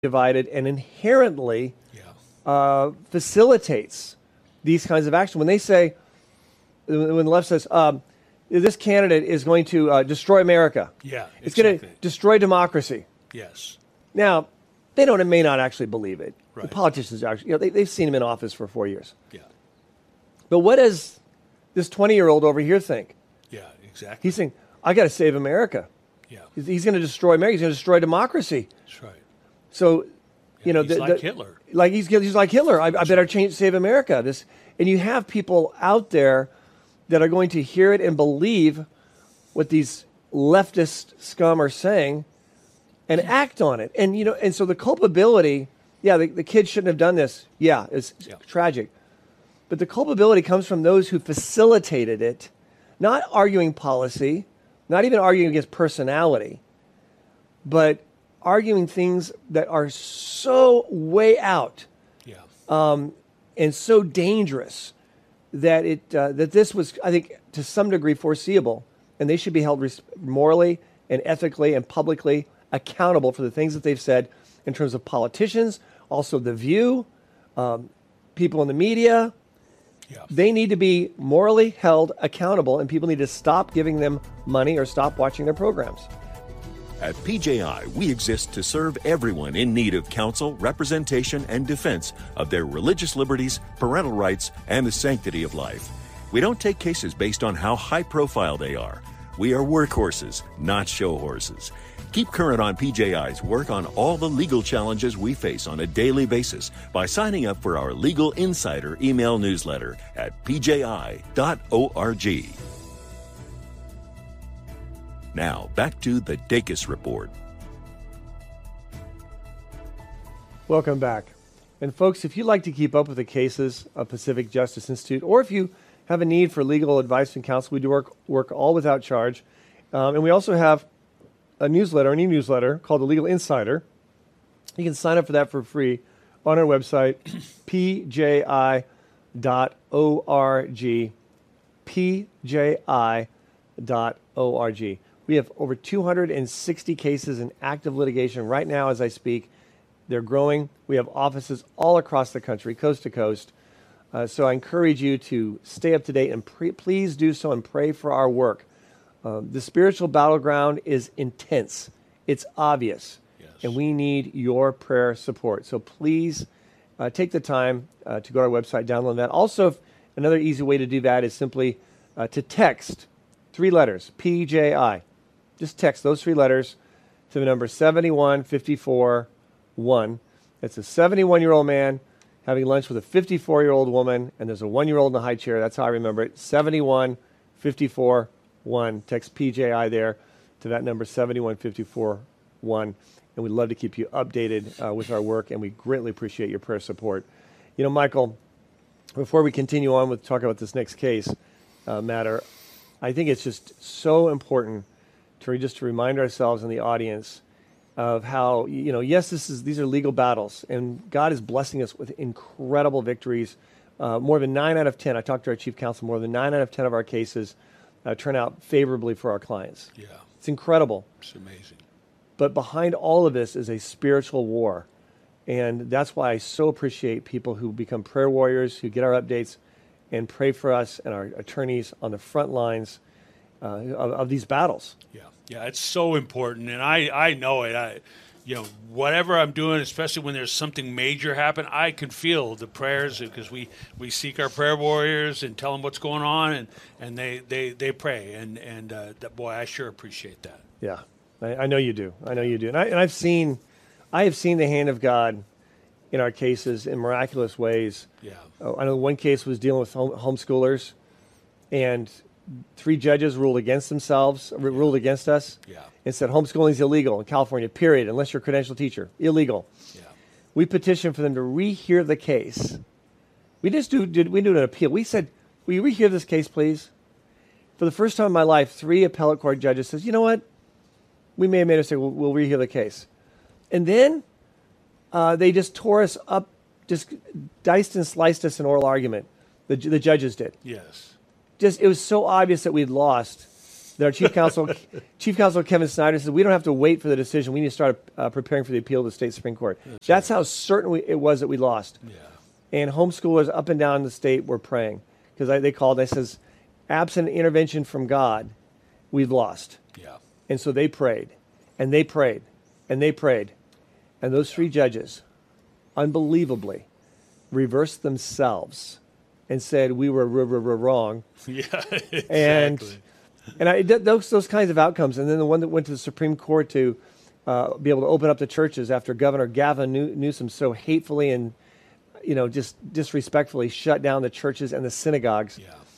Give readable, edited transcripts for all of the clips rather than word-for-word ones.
divided and inherently Yeah. facilitates these kinds of action. When they say, when the left says, this candidate is going to destroy America. Yeah, It's going to exactly. destroy democracy. Yes. Now, they may not actually believe it. The Right. politicians actually, they've seen him in office for 4 years. Yeah. But what does this 20-year-old over here think? Yeah, exactly. He's saying, I got to save America. Yeah, He's going to destroy America. He's going to destroy democracy. that's right. So, you know, He's like Hitler. Like he's like Hitler. I better save America. And you have people out there that are going to hear it and believe what these leftist scum are saying and act on it. And and so the culpability, the kid shouldn't have done this. Yeah, it's tragic. But the culpability comes from those who facilitated it, not arguing policy, not even arguing against personality, but arguing things that are so way out Yeah. and so dangerous that that this was, I think, to some degree foreseeable, and they should be held morally and ethically and publicly accountable for the things that they've said in terms of politicians, also The View, people in the media. Yeah. They need to be morally held accountable, and people need to stop giving them money or stop watching their programs. At PJI, we exist to serve everyone in need of counsel, representation, and defense of their religious liberties, parental rights, and the sanctity of life. We don't take cases based on how high profile they are. We are workhorses, not show horses. Keep current on PJI's work on all the legal challenges we face on a daily basis by signing up for our Legal Insider email newsletter at pji.org. Now, back to the Dacus Report. Welcome back. And folks, if you'd like to keep up with the cases of Pacific Justice Institute, or if you have a need for legal advice and counsel, we do work all without charge. And we also have an e-newsletter called the Legal Insider. You can sign up for that for free on our website, pji.org, pji.org. We have over 260 cases in active litigation right now as I speak. They're growing. We have offices all across the country, coast to coast. So I encourage you to stay up to date and please do so and pray for our work. The spiritual battleground is intense. It's obvious. Yes. And we need your prayer support. So please take the time to go to our website, download that. Also, another easy way to do that is simply to text 3 letters, PJI. Just text those 3 letters to the number 71541. It's a 71-year-old man having lunch with a 54-year-old woman, and there's a 1-year-old in the high chair. That's how I remember it. 71541. Text PJI there to that number, 71541. And we'd love to keep you updated with our work, and we greatly appreciate your prayer support. You know, Michael, before we continue on with talking about this next case matter, I think it's just so important to just remind ourselves and the audience of how, yes, these are legal battles, and God is blessing us with incredible victories. More than 9 out of 10, I talked to our chief counsel, more than 9 out of 10 of our cases turn out favorably for our clients. Yeah. It's incredible. It's amazing. But behind all of this is a spiritual war. And that's why I so appreciate people who become prayer warriors, who get our updates and pray for us and our attorneys on the front lines of these battles. Yeah. Yeah, it's so important, and I know it. Whatever I'm doing, especially when there's something major happen, I can feel the prayers because we seek our prayer warriors and tell them what's going on, and they pray, and boy, I sure appreciate that. Yeah, I know you do. I know you do, and I have seen the hand of God in our cases in miraculous ways. Yeah. I know one case was dealing with homeschoolers, and 3 judges ruled against us, and said homeschooling is illegal in California, period, unless you're a credentialed teacher. Illegal. Yeah. We petitioned for them to rehear the case. We do an appeal. We said, will you rehear this case, please? For the first time in my life, 3 appellate court judges says, you know what? We may have made a mistake. We'll rehear the case. And then they just tore us up, just diced and sliced us in oral argument. The judges did. Yes. It was so obvious that we'd lost that our Chief Counsel Kevin Snyder said, we don't have to wait for the decision. We need to start preparing for the appeal to the state Supreme Court. That's how certain it was that we lost. Yeah. And homeschoolers up and down the state were praying because they called. They says, absent intervention from God, we've lost. Yeah. And so they prayed, and they prayed, and they prayed, and those three judges, unbelievably, reversed themselves and said we were wrong. Yeah. Exactly. And those kinds of outcomes, and then the one that went to the Supreme Court to be able to open up the churches after Governor Gavin Newsom so hatefully and just disrespectfully shut down the churches and the synagogues.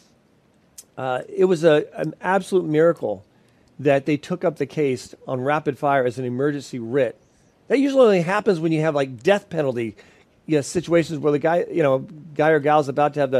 Yeah. It was an absolute miracle that they took up the case on rapid fire as an emergency writ. That usually only happens when you have like death penalty situations where the guy or gal's about to have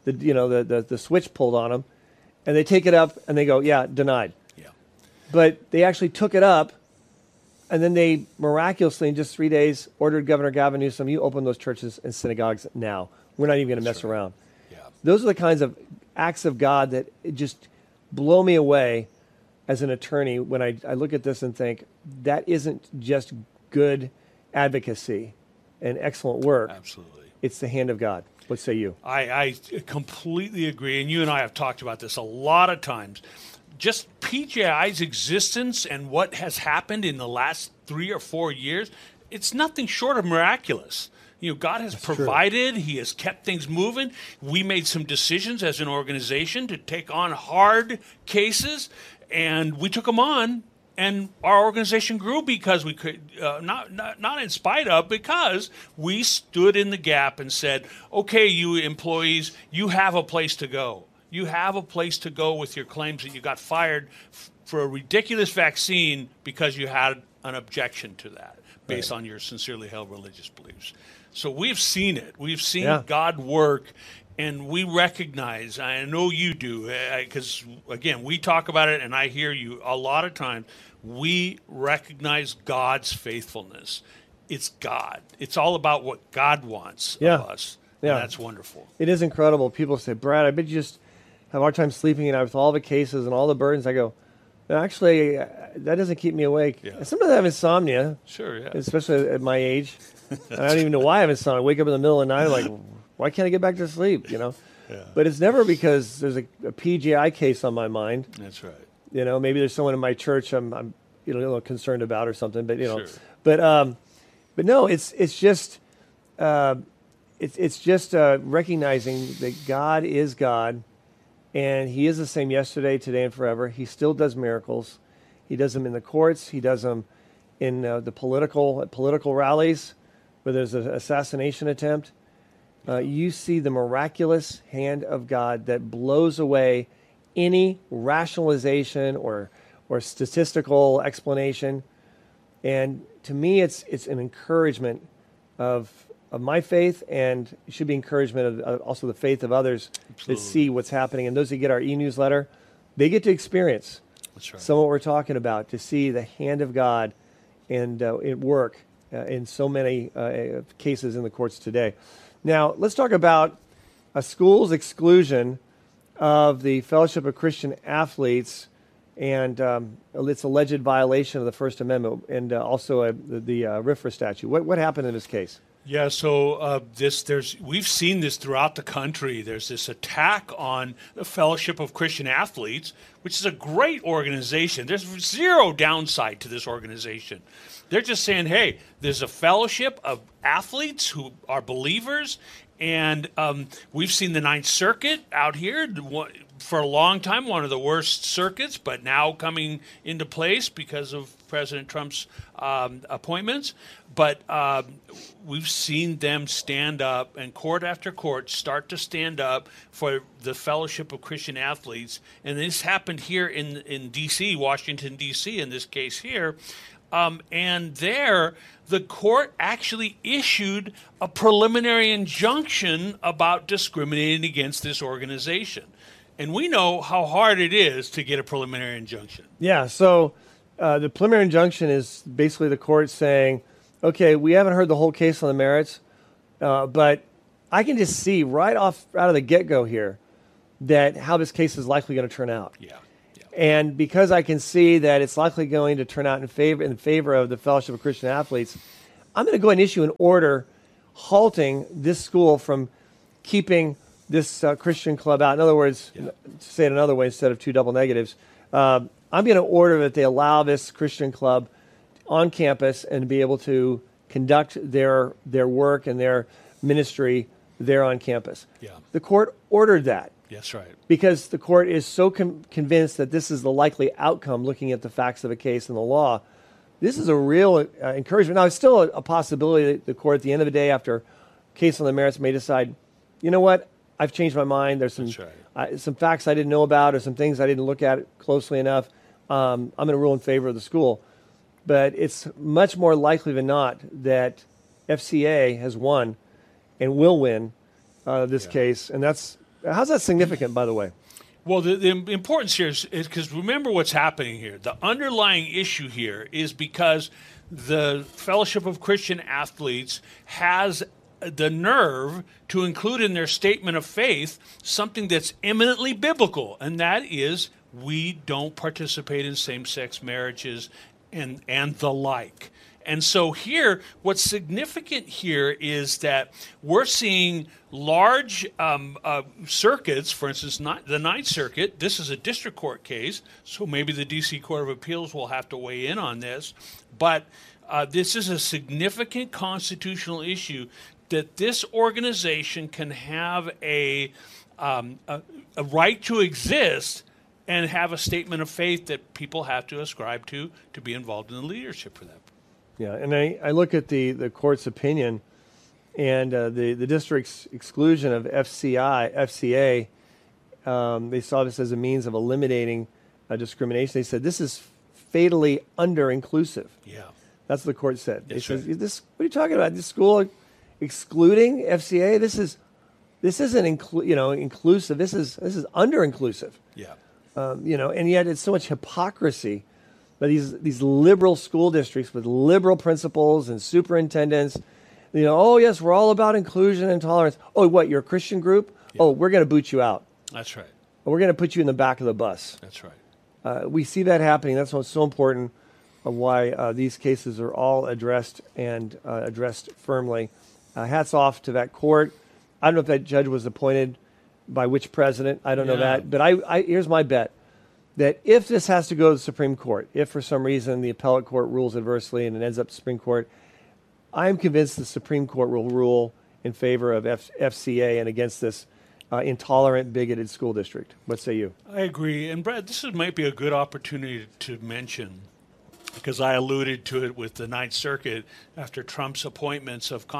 the switch pulled on him, and they take it up and they go, yeah, denied. Yeah. But they actually took it up, and then they miraculously, in just 3 days, ordered Governor Gavin Newsom, you open those churches and synagogues now. We're not even going to mess around. Yeah. Those are the kinds of acts of God that just blow me away as an attorney when I look at this and think, that isn't just good advocacy and excellent work. Absolutely. It's the hand of God. What say you? I completely agree, and you and I have talked about this a lot of times. Just PJI's existence and what has happened in the last 3 or 4 years, it's nothing short of miraculous. God has provided. True. He has kept things moving. We made some decisions as an organization to take on hard cases, and we took them on. And our organization grew because we could, not in spite of, because we stood in the gap and said, okay, you employees, you have a place to go. You have a place to go with your claims that you got fired for a ridiculous vaccine because you had an objection to that based on your sincerely held religious beliefs. So we've seen it. We've seen God work. And we recognize, I know you do, because, again, we talk about it, and I hear you a lot of times, we recognize God's faithfulness. It's God. It's all about what God wants of us. Yeah. And that's wonderful. It is incredible. People say, Brad, I bet you just have a hard time sleeping at night with all the cases and all the burdens. I go, actually, that doesn't keep me awake. Yeah. Sometimes I have insomnia. Sure, yeah. Especially at my age. I don't even know why I have insomnia. I wake up in the middle of the night, I'm like, why can't I get back to sleep, Yeah. But it's never because there's a PGI case on my mind. That's right. Maybe there's someone in my church I'm a little concerned about or something, but Sure. but no, it's just recognizing that God is God, and He is the same yesterday, today, and forever. He still does miracles. He does them in the courts. He does them in the political rallies where there's an assassination attempt. You see the miraculous hand of God that blows away any rationalization or statistical explanation. And to me, it's an encouragement of my faith, and it should be encouragement of also the faith of others that see what's happening. And those that get our e-newsletter, they get to experience some of what we're talking about, to see the hand of God and at work in so many cases in the courts today. Now, let's talk about a school's exclusion of the Fellowship of Christian Athletes and its alleged violation of the First Amendment and also the RFRA statute. What happened in this case? Yeah, so we've seen this throughout the country. There's this attack on the Fellowship of Christian Athletes, which is a great organization. There's zero downside to this organization. They're just saying, hey, there's a fellowship of athletes who are believers, and we've seen the Ninth Circuit out here for a long time, one of the worst circuits, but now coming into place because of President Trump's appointments. But we've seen them stand up, and court after court start to stand up for the Fellowship of Christian Athletes. And this happened here in D.C., Washington, D.C., in this case here. And there, the court actually issued a preliminary injunction about discriminating against this organization. And we know how hard it is to get a preliminary injunction. Yeah, so the preliminary injunction is basically the court saying, okay, we haven't heard the whole case on the merits, but I can just see right out of the get-go here that how this case is likely going to turn out. Yeah. And because I can see that it's likely going to turn out in favor of the Fellowship of Christian Athletes, I'm going to go and issue an order halting this school from keeping this Christian club out. In other words, to say it another way instead of two double negatives, I'm going to order that they allow this Christian club on campus and be able to conduct their work and their ministry there on campus. Yeah. The court ordered that. That's right. Because the court is so convinced that this is the likely outcome looking at the facts of a case and the law. This is a real encouragement. Now, it's still a possibility that the court, at the end of the day, after a case on the merits, may decide, you know what, I've changed my mind. There's some facts I didn't know about or some things I didn't look at closely enough. I'm going to rule in favor of the school. But it's much more likely than not that FCA has won and will win this case. And how's that significant, by the way? Well, the importance here is because remember what's happening here. The underlying issue here is because the Fellowship of Christian Athletes has the nerve to include in their statement of faith something that's eminently biblical, and that is we don't participate in same-sex marriages and the like. And so here, what's significant here is that we're seeing large circuits, for instance, the Ninth Circuit. This is a district court case, so maybe the D.C. Court of Appeals will have to weigh in on this. But this is a significant constitutional issue that this organization can have a right to exist and have a statement of faith that people have to ascribe to be involved in the leadership for that. Yeah, and I look at the court's opinion and the district's exclusion of FCA. They saw this as a means of eliminating discrimination. They said this is fatally under-inclusive. Yeah. That's what the court said. They said, right. what are you talking about? This school excluding FCA? This isn't inclusive. This is under-inclusive. Yeah. And yet it's so much hypocrisy. But these liberal school districts with liberal principals and superintendents, oh, yes, we're all about inclusion and tolerance. Oh, what, you're a Christian group? Yeah. Oh, we're going to boot you out. That's right. We're going to put you in the back of the bus. That's right. We see that happening. That's what's so important of why these cases are all addressed and addressed firmly. Hats off to that court. I don't know if that judge was appointed by which president. I don't know that. But I here's my bet. That if this has to go to the Supreme Court, if for some reason the appellate court rules adversely and it ends up to the Supreme Court, I am convinced the Supreme Court will rule in favor of FCA and against this intolerant, bigoted school district. What say you? I agree. And Brad, this might be a good opportunity to mention, because I alluded to it with the Ninth Circuit after Trump's appointments of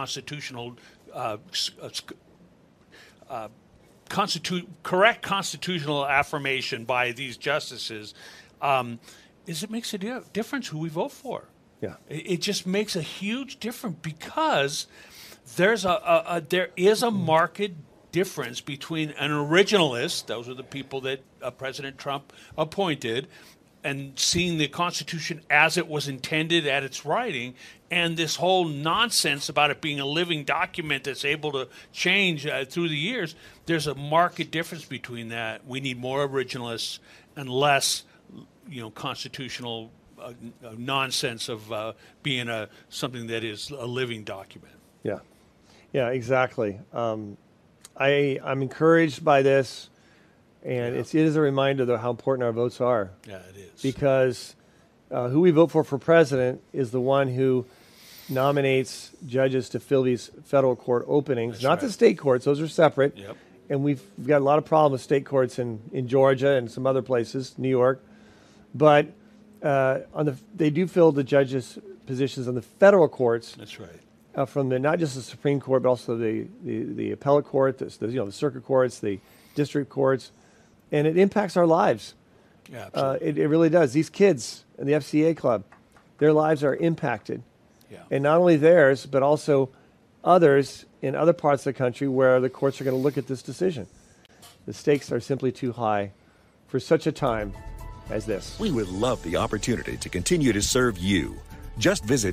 correct constitutional affirmation by these justices, is it makes a difference who we vote for. Yeah, it just makes a huge difference because there is a marked difference between an originalist, those are the people that President Trump appointed, and seeing the Constitution as it was intended at its writing, and this whole nonsense about it being a living document that's able to change through the years. There's a marked difference between that. We need more originalists and less, constitutional nonsense of being something that is a living document. Yeah, exactly. I'm encouraged by this. And it is a reminder of how important our votes are. Yeah, it is. Because who we vote for president is the one who nominates judges to fill these federal court openings. That's not right. the state courts; those are separate. Yep. And we've got a lot of problems with state courts in Georgia and some other places, New York. But they do fill the judges' positions on the federal courts. That's right. From not just the Supreme Court, but also the appellate court, the circuit courts, the district courts. And it impacts our lives. Yeah, absolutely. It really does. These kids in the FCA club, their lives are impacted. Yeah. And not only theirs, but also others in other parts of the country where the courts are going to look at this decision. The stakes are simply too high for such a time as this. We would love the opportunity to continue to serve you. Just visit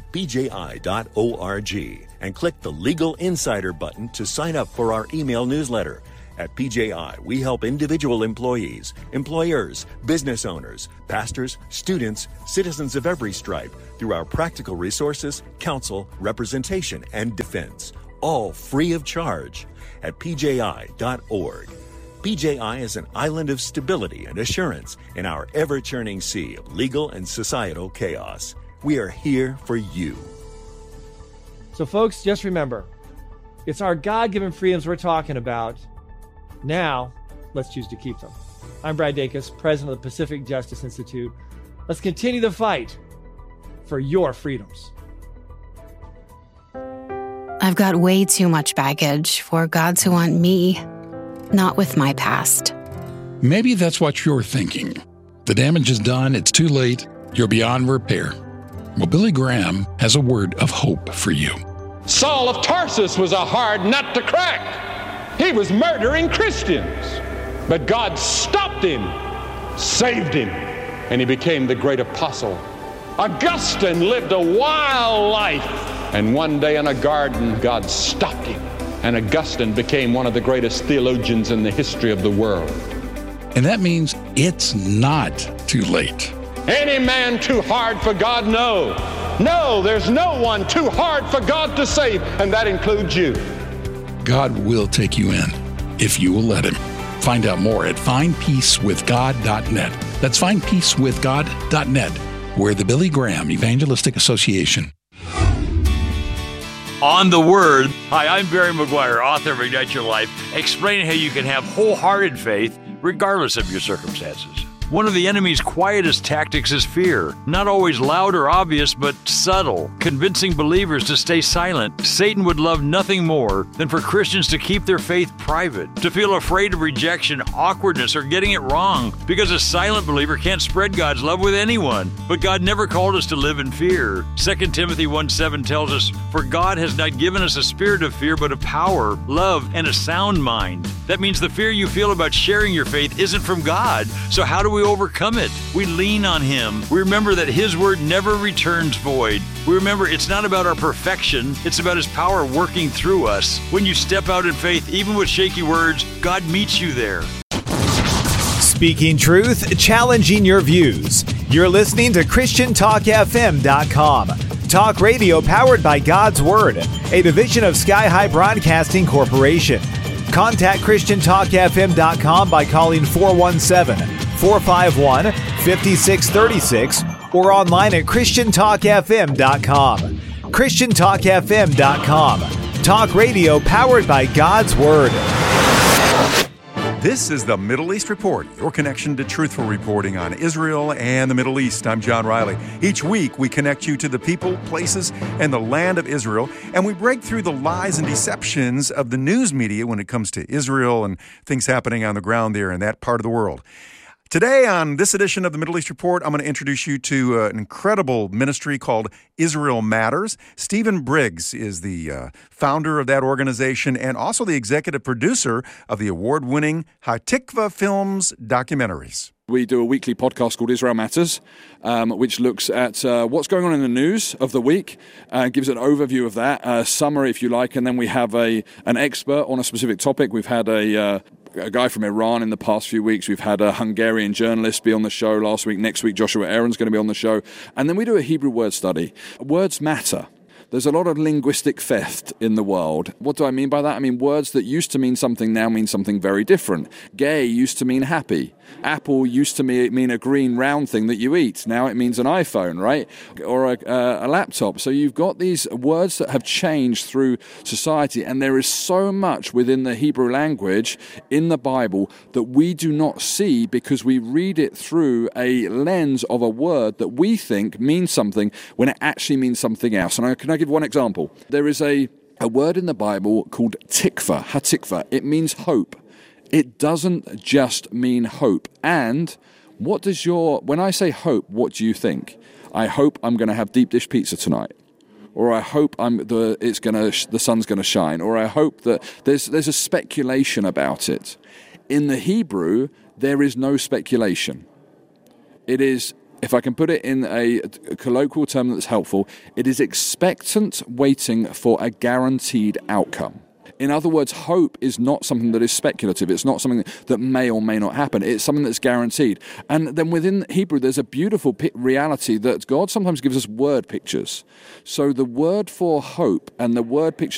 pji.org and click the Legal Insider button to sign up for our email newsletter. At PJI, we help individual employees, employers, business owners, pastors, students, citizens of every stripe through our practical resources, counsel, representation, and defense, all free of charge at pji.org. PJI is an island of stability and assurance in our ever-churning sea of legal and societal chaos. We are here for you. So, folks, just remember, it's our God-given freedoms we're talking about. Now, let's choose to keep them. I'm Brad Dacus, president of the Pacific Justice Institute. Let's continue the fight for your freedoms. I've got way too much baggage for God to want me, not with my past. Maybe that's what you're thinking. The damage is done, it's too late, you're beyond repair. Well, Billy Graham has a word of hope for you. Saul of Tarsus was a hard nut to crack. He was murdering Christians. But God stopped him, saved him, and he became the great apostle. Augustine lived a wild life, and one day in a garden, God stopped him, and Augustine became one of the greatest theologians in the history of the world. And that means it's not too late. Any man too hard for God? No. No, there's no one too hard for God to save, and that includes you. God will take you in if you will let him. Find out more at findpeacewithgod.net. That's findpeacewithgod.net. We're the Billy Graham Evangelistic Association. On the Word. Hi, I'm Barry McGuire, author of Ignite Your Life, explaining how you can have wholehearted faith regardless of your circumstances. One of the enemy's quietest tactics is fear. Not always loud or obvious, but subtle, convincing believers to stay silent. Satan would love nothing more than for Christians to keep their faith private, to feel afraid of rejection, awkwardness, or getting it wrong, because a silent believer can't spread God's love with anyone. But God never called us to live in fear. 2 Timothy 1:7 tells us, "For God has not given us a spirit of fear, but of power, love, and a sound mind." That means the fear you feel about sharing your faith isn't from God. So how do we overcome it? We lean on Him. We remember that His word never returns void. We remember it's not about our perfection, it's about His power working through us. When you step out in faith, even with shaky words, God meets you there. Speaking truth, challenging your views. You're listening to ChristianTalkFM.com. Talk radio powered by God's Word, a division of Sky High Broadcasting Corporation. Contact ChristianTalkFM.com by calling 417-451-5636 or online at ChristianTalkFM.com. ChristianTalkFM.com. Talk radio powered by God's Word. This is the Middle East Report, your connection to truthful reporting on Israel and the Middle East. I'm John Riley. Each week, we connect you to the people, places, and the land of Israel, and we break through the lies and deceptions of the news media when it comes to Israel and things happening on the ground there in that part of the world. Today, on this edition of the Middle East Report, I'm going to introduce you to an incredible ministry called Israel Matters. Stephen Briggs is the founder of that organization and also the executive producer of the award-winning Hatikva Films documentaries. We do a weekly podcast called Israel Matters, which looks at what's going on in the news of the week, gives an overview of that, a summary if you like, and then we have an expert on a specific topic. We've had a guy from Iran in the past few weeks. We've had a Hungarian journalist be on the show last week. Next week, Joshua Aaron's going to be on the show. And then we do a Hebrew word study. Words matter. There's a lot of linguistic theft in the world. What do I mean by that? I mean words that used to mean something now mean something very different. Gay used to mean happy. Apple used to mean a green round thing that you eat. Now it means an iPhone, right? Or a laptop. So you've got these words that have changed through society, and there is so much within the Hebrew language in the Bible that we do not see because we read it through a lens of a word that we think means something when it actually means something else. And can I give one example? There is a word in the Bible called tikva, hatikva. It means hope. It doesn't just mean hope. And when I say hope, what do you think? I hope I'm going to have deep dish pizza tonight. Or I hope the sun's going to shine. Or I hope that there's a speculation about it. In the Hebrew, there is no speculation. It is, if I can put it in a colloquial term that's helpful, it is expectant waiting for a guaranteed outcome. In other words, hope is not something that is speculative. It's not something that may or may not happen. It's something that's guaranteed. And then within Hebrew, there's a beautiful reality that God sometimes gives us word pictures. So the word for hope and the word picture